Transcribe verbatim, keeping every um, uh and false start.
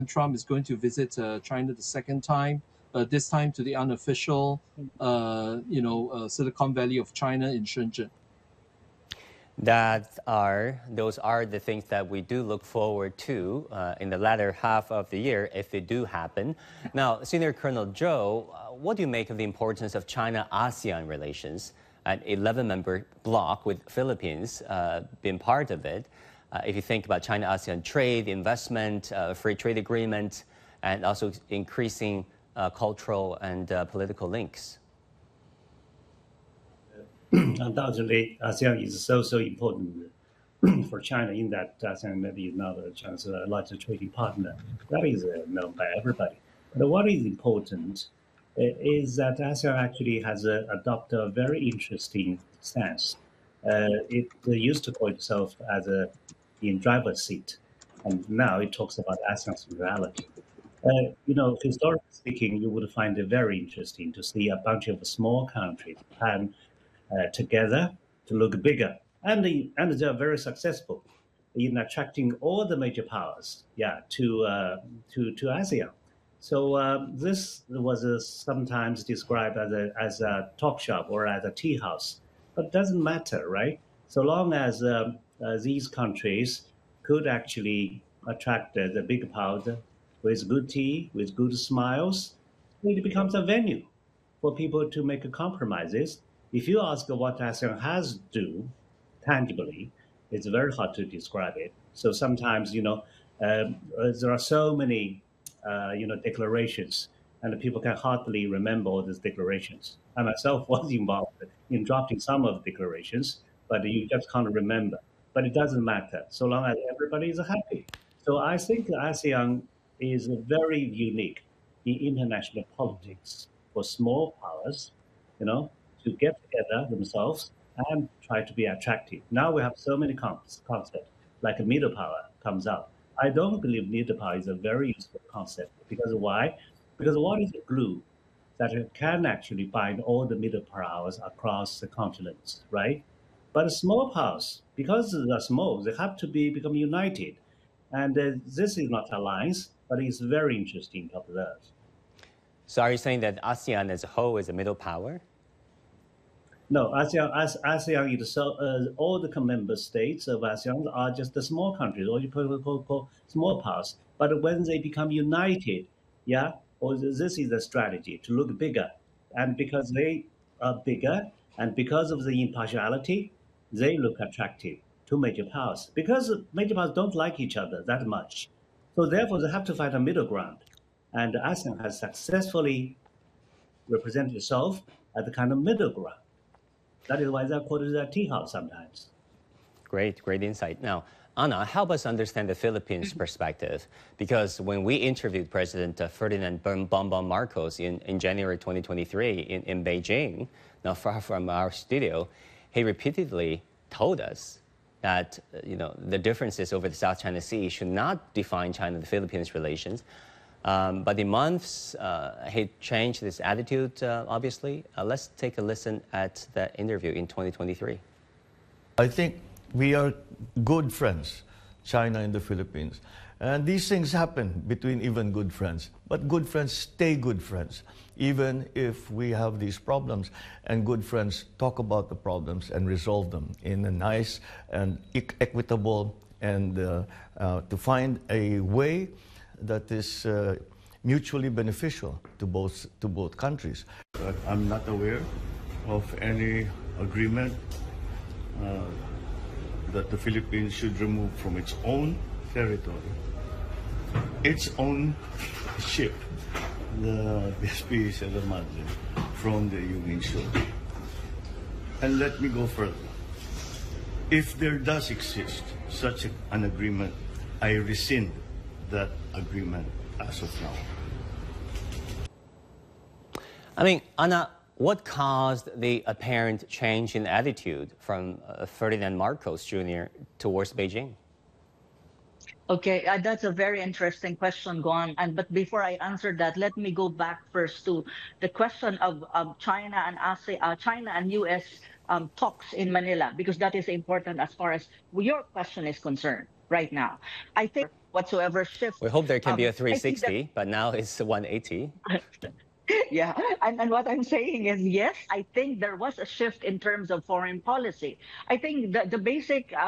Trump is going to visit uh, China the second time, uh, this time to the unofficial, uh, you know, uh, Silicon Valley of China in Shenzhen. That are those are the things that we do look forward to uh, in the latter half of the year if they do happen. Now, Senior Colonel Zhou, uh, what do you make of the importance of China-ASEAN relations? An eleven-member bloc with Philippines uh, being part of it. Uh, if you think about China-ASEAN trade, investment, uh, free trade agreement, and also increasing uh, cultural and uh, political links. Undoubtedly, ASEAN is so, so important for China in that ASEAN maybe is not China's largest trading partner. That is uh, known by everybody. But what is important uh, is that ASEAN actually has uh, adopted a very interesting stance. Uh, it uh, used to call itself as a in driver's seat, and now it talks about ASEAN's reality. Uh, you know, historically speaking, you would find it very interesting to see a bunch of small countries, Japan, Uh, together to look bigger, and the, and they are very successful in attracting all the major powers, yeah, to uh, to to ASEAN. So uh, this was uh, sometimes described as a as a talk shop or as a tea house, but it doesn't matter, right? So long as um, uh, these countries could actually attract uh, the big powers with good tea, with good smiles, it becomes a venue for people to make compromises. If you ask what ASEAN has do tangibly, it's very hard to describe it. So sometimes, you know, um, there are so many, uh, you know, declarations, and people can hardly remember all these declarations. I myself was involved in drafting some of the declarations, but you just can't remember. But it doesn't matter, so long as everybody is happy. So I think ASEAN is very unique in international politics for small powers, you know, to get together themselves and try to be attractive. Now we have so many concepts, like a middle power comes out. I don't believe middle power is a very useful concept. Because why? Because what is the glue that can actually bind all the middle powers across the continents, right? But small powers, because they're small, they have to be become united. And uh, this is not alliance, but it's very interesting to observe. So are you saying that ASEAN as a whole is a middle power? No, ASEAN, as ASEAN is so, uh, all the member states of ASEAN are just the small countries, or you call, call, call small powers. But when they become united, yeah, or this is the strategy to look bigger. And because they are bigger, and because of the impartiality, they look attractive to major powers. Because major powers don't like each other that much. So therefore, they have to find a middle ground. And ASEAN has successfully represented itself at the kind of middle ground. That is why they're called a tea house sometimes. Great, great insight. Now, Anna, help us understand the Philippines' perspective, because when we interviewed President Ferdinand Bongbong Marcos in, in January twenty twenty-three in, in Beijing, now far from our studio, he repeatedly told us that you know the differences over the South China Sea should not define China and the Philippines relations. Um, but in months, uh, he changed his attitude, uh, obviously. Uh, let's take a listen at that interview in twenty twenty-three. I think we are good friends, China and the Philippines. And these things happen between even good friends. But good friends stay good friends, even if we have these problems. And good friends talk about the problems and resolve them in a nice and equitable and uh, uh, to find a way that is uh, mutually beneficial to both to both countries. But I'm not aware of any agreement uh, that the Philippines should remove from its own territory its own ship, the S P Salamanca, from the Yungin Shoal. And let me go further. If there does exist such an agreement, I rescind that agreement as of now. I mean, Anna, what caused the apparent change in attitude from uh, Ferdinand Marcos Junior towards Beijing? Okay, uh, that's a very interesting question, Guan. And but before I answer that, let me go back first to the question of, of China and ASEAN, uh, China and U S um, talks in Manila, because that is important as far as your question is concerned right now. I think whatsoever shift. We hope there can Um, be a I think that- three sixty, but now it's one eighty. Yeah, and, and what I'm saying is, yes, I think there was a shift in terms of foreign policy. I think the, the basic